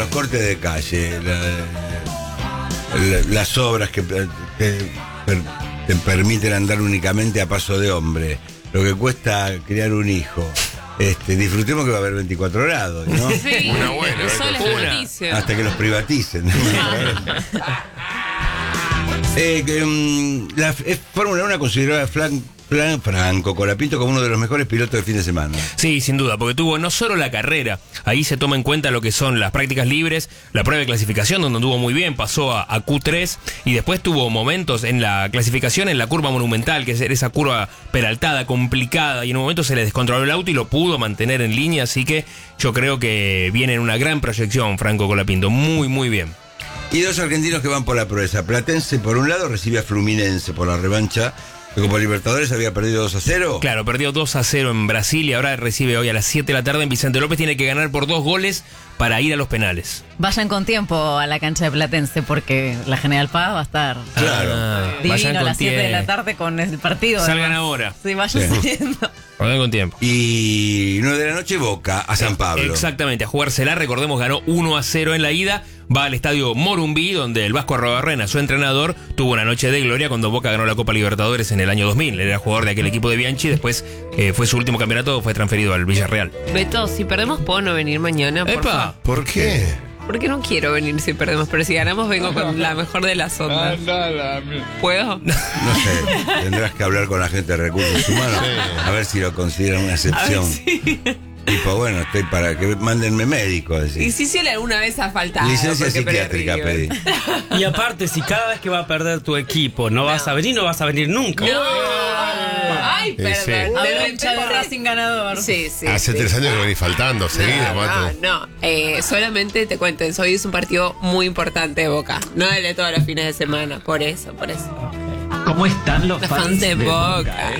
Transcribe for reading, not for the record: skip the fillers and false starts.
los cortes de calle, las obras que te permiten andar únicamente a paso de hombre, lo que cuesta criar un hijo. Disfrutemos que va a haber 24 grados, ¿no? Sí, Una buena, eso es la noticia. Hasta que los privaticen. La Fórmula 1 consideró a Franco Colapinto como uno de los mejores pilotos de fin de semana. Sí, sin duda, porque tuvo no solo la carrera, ahí se toma en cuenta lo que son las prácticas libres, la prueba de clasificación donde anduvo muy bien, pasó a Q3 y después tuvo momentos en la clasificación en la curva monumental, que es esa curva peraltada, complicada, y en un momento se le descontroló el auto y lo pudo mantener en línea, así que yo creo que viene en una gran proyección Franco Colapinto, muy muy bien. Y dos argentinos que van por la proeza. Platense, por un lado, recibe a Fluminense por la revancha. Que como Libertadores había perdido 2-0. Claro, perdió 2-0 en Brasil y ahora recibe hoy a las 7 de la tarde en Vicente López. Tiene que ganar por 2 goles para ir a los penales. Vayan con tiempo a la cancha de Platense porque la General Paz va a estar divino a las 7 de la tarde con el partido. Salgan ahora. Sí, vayan saliendo. Vayan con tiempo. Y 9 de la noche Boca a San Pablo. Exactamente, a jugársela. Recordemos, ganó 1-0 en la ida. Va al estadio Morumbí, donde el Vasco Arrobarrena, su entrenador, tuvo una noche de gloria cuando Boca ganó la Copa Libertadores en el año 2000. Él era jugador de aquel equipo de Bianchi. Después fue su último campeonato, fue transferido al Villarreal. Beto, si perdemos, ¿puedo no venir mañana? ¡Epa! ¿Por qué? Porque no quiero venir si perdemos, pero si ganamos vengo con la mejor de las ondas. ¿Puedo? No sé, tendrás que hablar con la gente de recursos humanos a ver si lo consideran una excepción. Tipo, bueno, estoy para que mándenme médico. Decir. Y si alguna vez ha faltado. Licencia psiquiátrica pedí. Y aparte, si cada vez que va a perder tu equipo no vas a venir, no vas a venir nunca. Ay, perdón. A ver, hincha de Racing ganador. Sí. Hace 3 años que venís faltando, seguido, Mato. No. Solamente te cuento, hoy es un partido muy importante de Boca. No el de todos los fines de semana, por eso. ¿Cómo están los fans de Boca?